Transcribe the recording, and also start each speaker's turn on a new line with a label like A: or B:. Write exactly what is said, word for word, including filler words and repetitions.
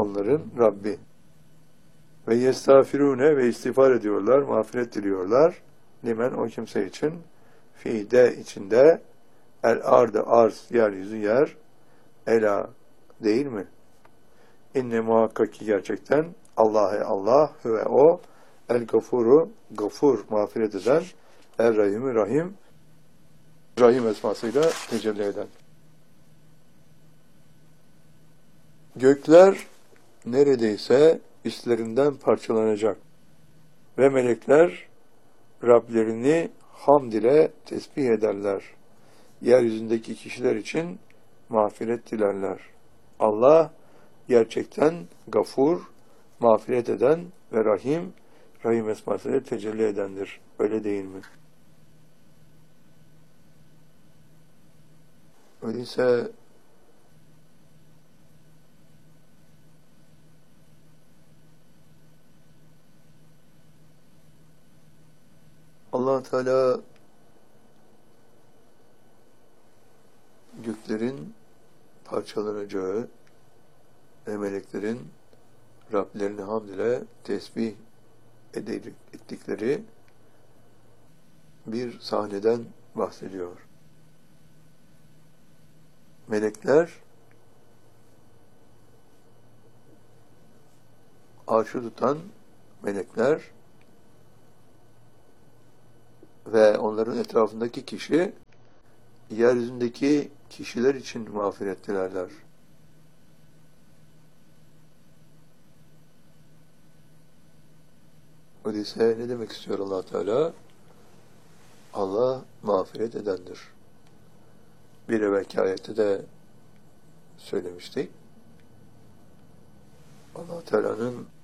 A: onların Rabbi. Ve yestağfirune ve istiğfar ediyorlar, mağfiret diliyorlar. Limen o kimse için, fi de içinde, el ardı arz, yeryüzü yer, ela değil mi? İnne muhakkak ki gerçekten Allah'e Allah ve o el gafuru, gafur, mağfiret eden, el rahimi, rahim, rahim esmasıyla tecelli eden. Gökler neredeyse üstlerinden parçalanacak ve melekler Rablerini hamd ile tesbih ederler. Yeryüzündeki kişiler için mağfiret dilerler. Allah gerçekten gafur, mağfiret eden ve rahim, rahim esmasıyla tecelli edendir. Öyle değil mi? Öyleyse Allah Teala göklerin parçalanacağı ve meleklerin Rablerini hamd ile tesbih ettikleri bir sahneden bahsediyor. Melekler arşı tutan melekler ve onların etrafındaki kişi yeryüzündeki kişiler için mağfiret dilerler. Öyleyse ne demek istiyor Allah Teala? Allah mağfiret edendir. Bir evvelki ayette de söylemiştik. Allah Teala'nın